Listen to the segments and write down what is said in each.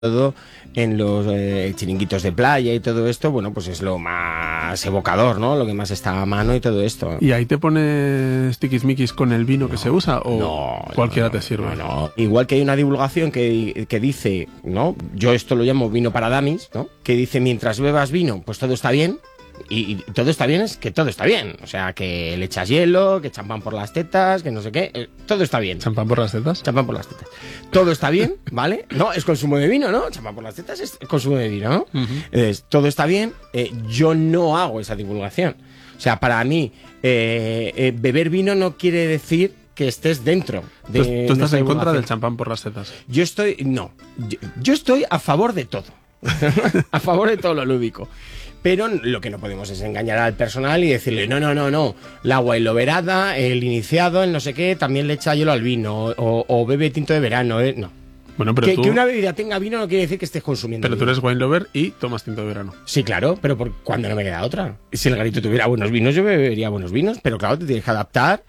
todo en los chiringuitos de playa y todo esto, bueno, pues es lo más evocador, ¿no? Lo que más está a mano y todo esto. ¿Y ahí te pones tiquismiquis con el vino que se usa o cualquiera te sirve? No. Igual que hay una divulgación que dice, ¿no? Yo esto lo llamo vino para damis, ¿no? Que dice, mientras bebas vino, pues todo está bien. Y todo está bien, es que todo está bien. O sea, que le echas hielo, que champán por las tetas, que no sé qué. Todo está bien. ¿Champán por las tetas? Champán por las tetas. Todo está bien, ¿vale? No, es consumo de vino, ¿no? Champán por las tetas es consumo de vino, ¿no? Todo está bien. Yo no hago esa divulgación. O sea, para mí, beber vino no quiere decir que estés dentro de... ¿Tú estás en contra del champán por las tetas? Yo estoy... No. Yo estoy a favor de todo. A favor de todo lo lúdico. Pero lo que no podemos es engañar al personal y decirle, no, la wine-loverada, el iniciado, el no sé qué, también le echa hielo al vino, o bebe tinto de verano, no. Bueno, pero que una bebida tenga vino no quiere decir que estés consumiendo Pero vino. tú eres wine lover y tomas tinto de verano. Sí, claro, pero cuando no me queda otra. Si el garito tuviera buenos vinos, yo bebería buenos vinos, pero claro, te tienes que adaptar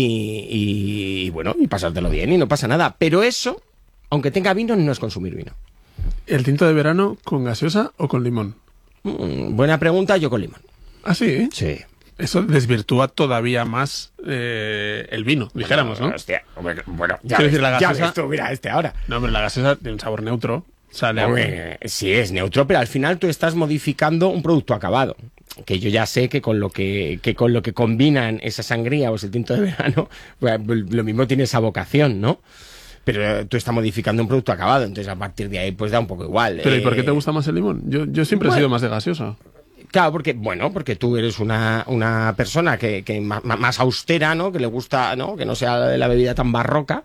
y pasártelo bien y no pasa nada. Pero eso, aunque tenga vino, no es consumir vino. ¿El tinto de verano con gaseosa o con limón? Buena pregunta, yo con limón. ¿Ah, sí? Sí. Eso desvirtúa todavía más el vino, dijéramos, ¿no? Hostia, bueno, ya quiero decir, la gaseosa... ves tú, mira ahora. No, pero la gaseosa tiene un sabor neutro. Sí, es neutro, pero al final tú estás modificando un producto acabado. Que yo ya sé que con lo que combinan esa sangría o ese tinto de verano, pues, lo mismo tiene esa vocación, ¿no? Pero tú estás modificando un producto acabado, entonces a partir de ahí pues da un poco igual. ¿Pero y por qué te gusta más el limón? Yo siempre he sido más de gaseosa. Claro, porque tú eres una persona que más austera, ¿no? Que le gusta, ¿no? Que no sea la bebida tan barroca.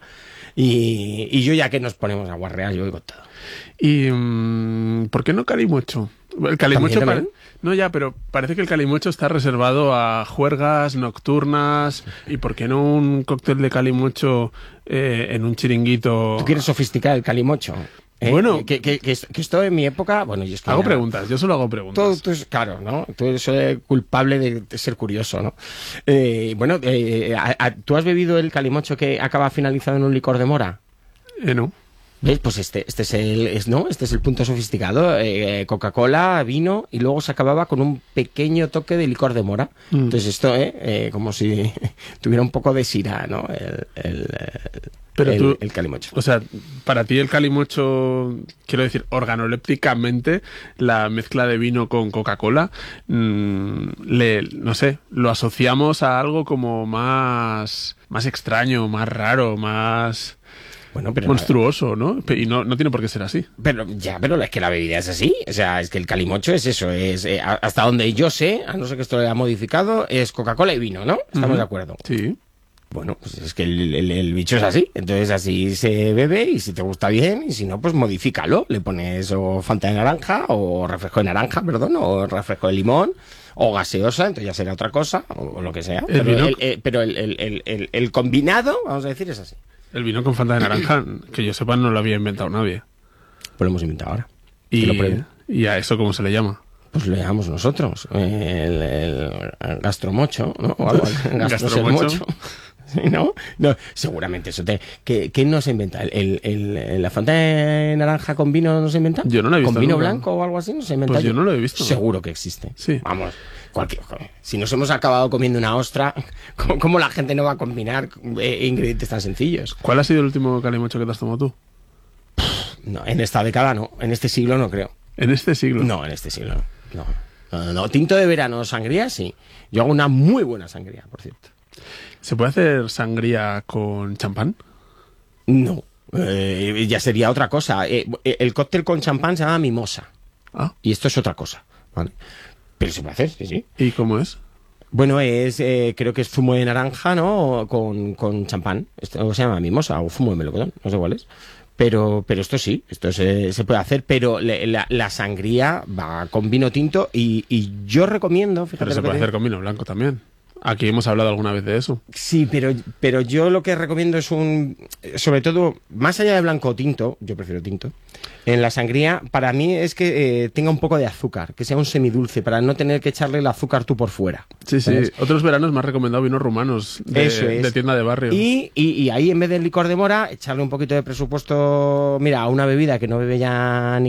Y yo, ya que nos ponemos a guarrear, yo digo todo. ¿Y por qué no calimocho? El calimocho ¿También? No, ya, pero parece que el calimocho está reservado a juergas nocturnas. ¿Y por qué no un cóctel de calimocho en un chiringuito? ¿Tú quieres sofisticar el calimocho? Bueno, que esto en mi época, bueno, yo es que hago preguntas, yo solo hago preguntas. Tú claro, ¿no? Tú eres culpable de ser curioso, ¿no? ¿Tú has bebido el calimocho que acaba finalizado en un licor de mora? No. ¿Ves? Pues este es el punto sofisticado. Coca-Cola, vino, y luego se acababa con un pequeño toque de licor de mora. Entonces esto, como si tuviera un poco de sira, ¿no? El calimocho. O sea, para ti el calimocho, quiero decir, organolépticamente, la mezcla de vino con Coca-Cola, no sé, lo asociamos a algo como más extraño, más raro, más... Bueno, pero monstruoso, ¿no? Y no tiene por qué ser así. Pero es que la bebida es así. O sea, es que el calimocho es eso. Hasta donde yo sé, a no ser que esto lo haya modificado, es Coca-Cola y vino, ¿no? ¿Estamos de acuerdo? Sí. Bueno, pues es que el bicho es así. Entonces así se bebe, y si te gusta bien, y si no, pues modifícalo. Le pones o Fanta de naranja, o refresco de naranja, perdón, o refresco de limón, o gaseosa, entonces ya será otra cosa, o lo que sea. Pero el combinado, vamos a decir, es así. El vino con Fanta de naranja, que yo sepa, no lo había inventado nadie. Pues lo hemos inventado ahora. ¿Y a eso cómo se le llama? Pues lo llamamos nosotros. El gastromocho, ¿no? O algo, gastromocho. ¿No? Seguramente eso ¿Quién no se inventa? ¿La Fanta de naranja con vino no se inventa? Yo no la he visto. ¿Con vino nunca. blanco o algo así no se inventa? Pues yo no lo he visto. Seguro que existe. Sí. Vamos, si nos hemos acabado comiendo una ostra, ¿cómo la gente no va a combinar ingredientes tan sencillos? ¿Cuál ha sido el último calimocho que te has tomado tú? No, en esta década no. En este siglo no creo. ¿En este siglo? No, en este siglo no. Tinto de verano, sangría, sí. Yo hago una muy buena sangría, por cierto. ¿Se puede hacer sangría con champán? No, ya sería otra cosa. El cóctel con champán se llama mimosa. Ah. Y esto es otra cosa, ¿vale? Pero se puede hacer, sí. ¿Y cómo es? Bueno, creo que es zumo de naranja, ¿no? Con champán. Esto se llama mimosa o zumo de melocotón, no sé cuál es. Pero esto sí, esto se puede hacer, pero la sangría va con vino tinto y yo recomiendo... Fíjate, pero se puede hacer con vino blanco también. Aquí hemos hablado alguna vez de eso. Sí, pero yo lo que recomiendo es sobre todo, más allá de blanco o tinto, yo prefiero tinto, en la sangría, para mí es que tenga un poco de azúcar, que sea un semidulce, para no tener que echarle el azúcar tú por fuera. Sí, ¿sabes? sí. Otros veranos me has recomendado vinos rumanos de tienda de barrio. Y ahí, en vez del licor de mora, echarle un poquito de presupuesto, mira, a una bebida que no bebe ya